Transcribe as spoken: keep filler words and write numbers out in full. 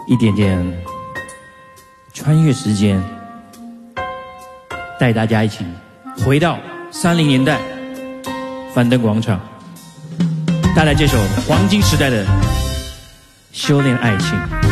一点点穿越时间，带大家一起回到三零年代樊登广场，带来这首黄金时代的修炼爱情。